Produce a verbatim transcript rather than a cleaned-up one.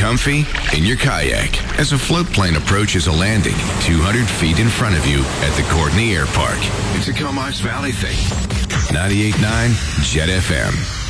comfy in your kayak as a float plane approaches a landing two hundred feet in front of you at the Courtney Air Park. It's a Comox Valley thing. ninety-eight point nine Jet F M.